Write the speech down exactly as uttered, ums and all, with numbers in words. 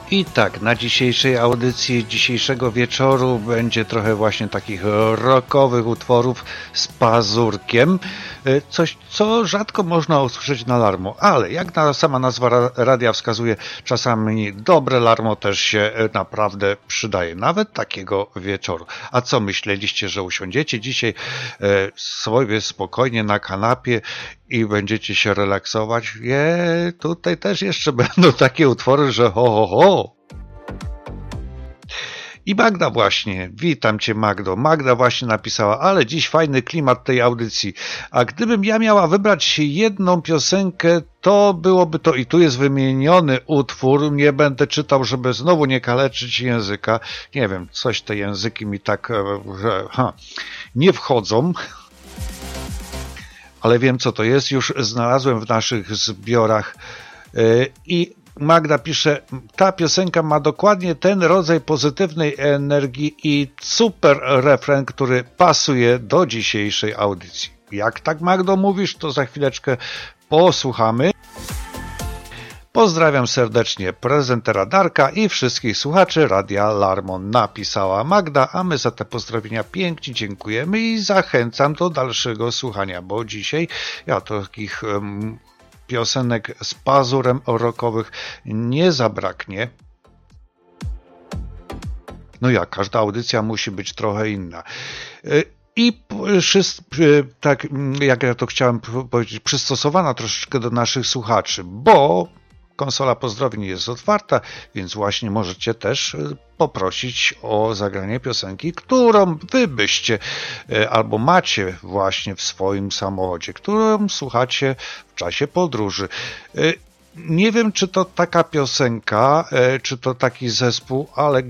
I tak, na dzisiejszej audycji, dzisiejszego wieczoru będzie trochę właśnie takich rockowych utworów z pazurkiem. Coś, co rzadko można usłyszeć na Larmo, ale jak na, sama nazwa radia wskazuje, czasami dobre Larmo też się naprawdę przydaje, nawet takiego wieczoru. A co myśleliście, że usiądziecie dzisiaj sobie spokojnie na kanapie i będziecie się relaksować? Nie, tutaj też jeszcze będą takie utwory, że ho, ho, ho. I Magda właśnie, witam Cię Magdo, Magda właśnie napisała, ale dziś fajny klimat tej audycji, a gdybym ja miała wybrać jedną piosenkę, to byłoby to, i tu jest wymieniony utwór, nie będę czytał, żeby znowu nie kaleczyć języka, nie wiem, coś te języki mi tak że, ha, nie wchodzą, ale wiem co to jest, już znalazłem w naszych zbiorach yy, i Magda pisze, ta piosenka ma dokładnie ten rodzaj pozytywnej energii i super refren, który pasuje do dzisiejszej audycji. Jak tak Magdo mówisz, to za chwileczkę posłuchamy. Pozdrawiam serdecznie prezentera Darka i wszystkich słuchaczy Radia Larmon, napisała Magda, a my za te pozdrowienia pięknie dziękujemy i zachęcam do dalszego słuchania, bo dzisiaj ja takich um, piosenek z pazurem rockowych nie zabraknie. No jak, każda audycja musi być trochę inna. I tak jak ja to chciałem powiedzieć, przystosowana troszeczkę do naszych słuchaczy, bo konsola pozdrowień jest otwarta, więc właśnie możecie też poprosić o zagranie piosenki, którą wy byście albo macie właśnie w swoim samochodzie, którą słuchacie w czasie podróży. Nie wiem, czy to taka piosenka, czy to taki zespół, ale